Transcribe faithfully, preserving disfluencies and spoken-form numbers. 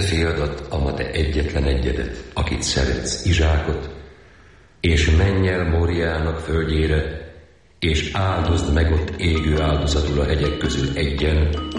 fiadat, ama te egyetlen egyedet, akit szeretsz, Izsákot, és menj el Móriának földjére, és áldozd meg ott égő áldozatul a hegyek közül egyen,